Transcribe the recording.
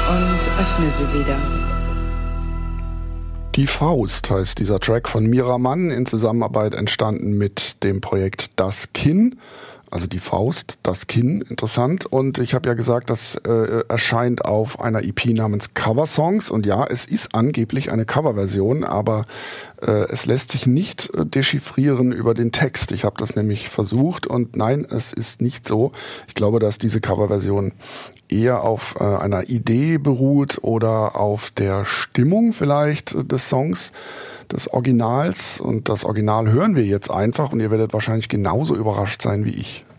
und öffne sie wieder. Die Faust heißt dieser Track von Mira Mann, in Zusammenarbeit entstanden mit dem Projekt Das Kinn. Also die Faust, das Kinn, interessant. Und ich habe ja gesagt, das erscheint auf einer EP namens Cover Songs. Und ja, es ist angeblich eine Coverversion, aber es lässt sich nicht dechiffrieren über den Text. Ich habe das nämlich versucht und nein, es ist nicht so. Ich glaube, dass diese Coverversion eher auf einer Idee beruht oder auf der Stimmung vielleicht des Songs, des Originals. Und das Original hören wir jetzt einfach und ihr werdet wahrscheinlich genauso überrascht sein wie ich.